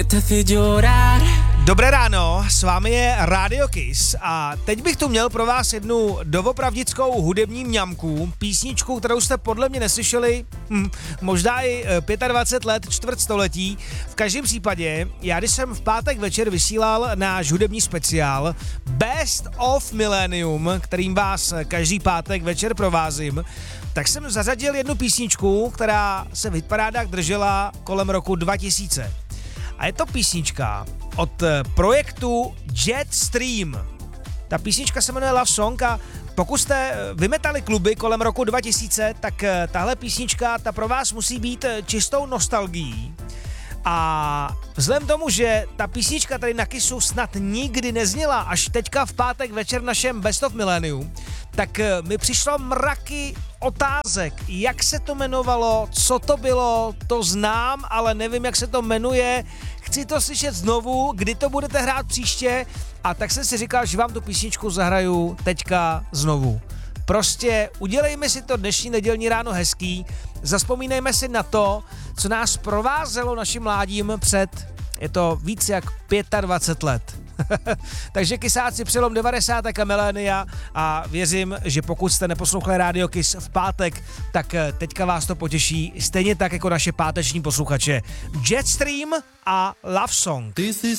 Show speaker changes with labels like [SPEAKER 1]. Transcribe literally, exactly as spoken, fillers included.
[SPEAKER 1] Dobré ráno, s vámi je Radio Kiss a teď bych tu měl pro vás jednu doopravdickou hudební mňamku, písničku, kterou jste podle mě neslyšeli hm, možná i dvacet pět let, čtvrt století. V každém případě, já když jsem v pátek večer vysílal náš hudební speciál Best of Millennium, kterým vás každý pátek večer provázím, tak jsem zařadil jednu písničku, která se v hitparádách držela kolem roku dva tisíce. A je to písnička od projektu Jetstream. Ta písnička se jmenuje Love Song a pokud jste vymetali kluby kolem roku dva tisíce, tak tahle písnička ta pro vás musí být čistou nostalgií. A vzhledem tomu, že ta písnička tady na Kissu snad nikdy nezněla až teďka v pátek večer v našem Best of Millennium, tak mi přišlo mraky otázek, jak se to jmenovalo, co to bylo, to znám, ale nevím, jak se to jmenuje, chci to slyšet znovu, kdy to budete hrát příště, a tak jsem si říkal, že vám tu písničku zahraju teďka znovu. Prostě udělejme si to dnešní nedělní ráno hezký, zavzpomínejme si na to, co nás provázelo naším mládím před, je to víc jak dvacet pět let. Takže Kissáci přelom devadesátek a milénia a věřím, že pokud jste neposlouchali Radio Kiss v pátek, tak teďka vás to potěší stejně tak jako naše páteční posluchače. Jetstream a Love Song.
[SPEAKER 2] This is